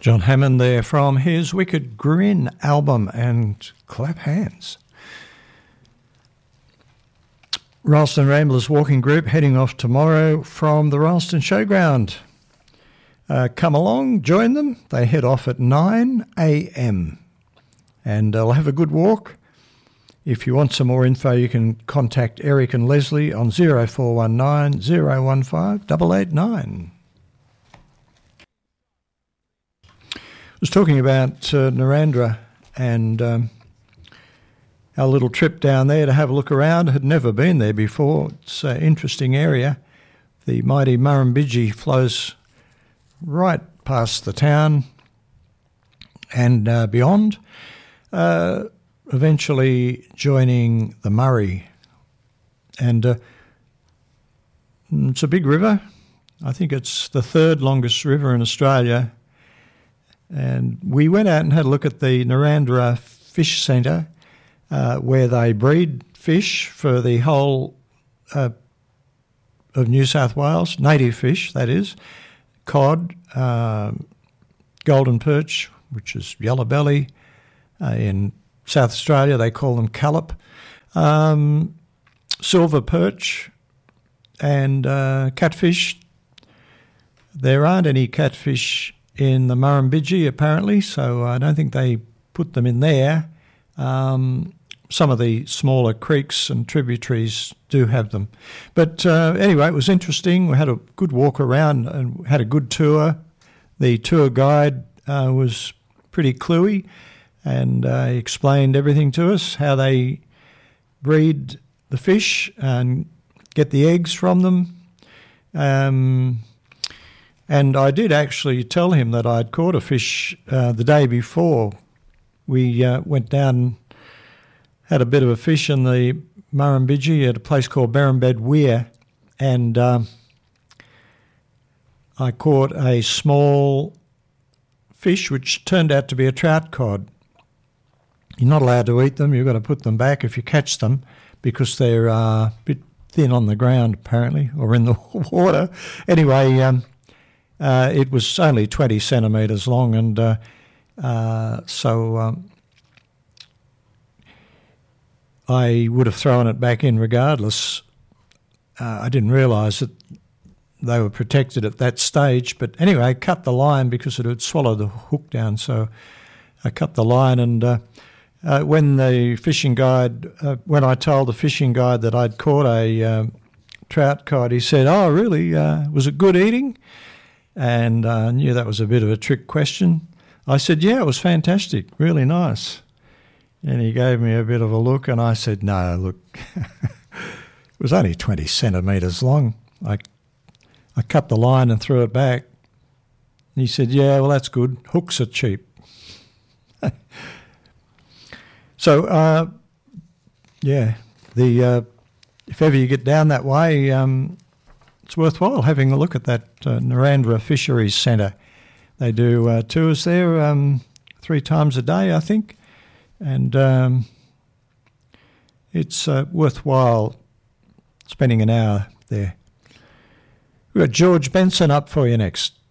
John Hammond there from his Wicked Grin album, and clap hands. Ralston Ramblers Walking Group heading off tomorrow from the Ralston Showground. Come along, join them. They head off at 9 a.m. and they'll have a good walk. If you want some more info, you can contact Eric and Leslie on 0419 015 889. I was talking about Narrandera and our little trip down there to have a look around. Had never been there before. It's an interesting area. The mighty Murrumbidgee flows right past the town and beyond, eventually joining the Murray. And it's a big river. I think it's the third longest river in Australia. And we went out and had a look at the Narrandera Fish Centre, where they breed fish for the whole of New South Wales, native fish, that is, cod, golden perch, which is yellow belly. In South Australia, they call them callop, silver perch, and catfish. There aren't any catfish in the Murrumbidgee, apparently, so I don't think they put them in there. Some of the smaller creeks and tributaries do have them. But anyway, it was interesting. We had a good walk around and had a good tour. The tour guide was pretty cluey, and he explained everything to us, how they breed the fish and get the eggs from them. And I did actually tell him that I'd caught a fish the day before. We went down, had a bit of a fish in the Murrumbidgee at a place called Berrumbed Weir, and I caught a small fish which turned out to be a trout cod. You're not allowed to eat them. You've got to put them back if you catch them, because they're a bit thin on the ground, apparently, or in the water. Anyway, it was only 20 centimetres long, and so I would have thrown it back in regardless. I didn't realise that they were protected at that stage. But anyway, I cut the line because it had swallowed the hook down. So I cut the line, and when the fishing guide, when I told the fishing guide that I'd caught a trout cod, he said, "Oh, really? Was it good eating?" And I knew that was a bit of a trick question. I said, "Yeah, it was fantastic, really nice." And he gave me a bit of a look, and I said, "No, look, it was only 20 centimetres long. I cut the line and threw it back." And he said, "Yeah, well, that's good. Hooks are cheap." So, yeah, if ever you get down that way, it's worthwhile having a look at that Narrandera Fisheries Centre. They do tours there 3 times a day, I think, and it's worthwhile spending an hour there. We've got George Benson up for you next.